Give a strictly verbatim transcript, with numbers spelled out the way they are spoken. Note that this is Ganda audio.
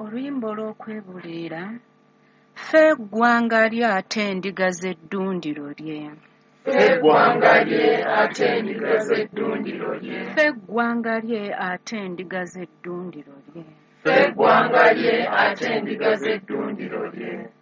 Oluyimba olw'okwebuulira. Ffe eggwanga lye ate endiga z'eddundiro lye. Ffe eggwanga lye ate endiga z'eddundiro lye. Ffe eggwanga lye ate endiga z'eddundiro lye. Ffe eggwanga lye ate endiga z'eddundiro lye.